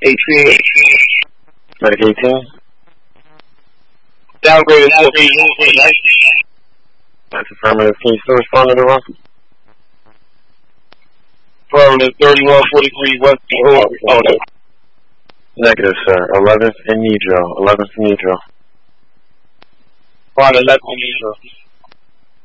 18. Medic 18. Downgraded 14. That's affirmative. Can you still respond to the run? Affirmative 3143 West. Oh, no. Negative, sir. 11th in Nidro. 11th in Nidro. On 11th in Nidro.